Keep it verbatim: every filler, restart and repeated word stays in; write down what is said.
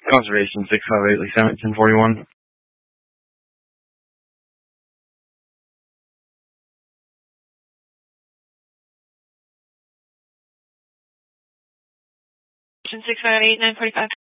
Conservation six five eight, Lee Summit, ten forty-one. six five eight, nine forty-five.